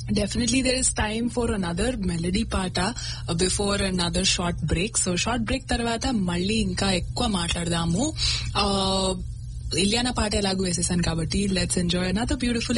Definitely there is time for another melody pata before another short break. So short break తర్వాత మళ్ళీ ఇంకా ఎక్కువ మాట్లాడదాము. ఇలియానా పాట ఎలాగో వేసేసాను కాబట్టి లెట్స్ ఎంజాయ్ అనదర్ బ్యూటిఫుల్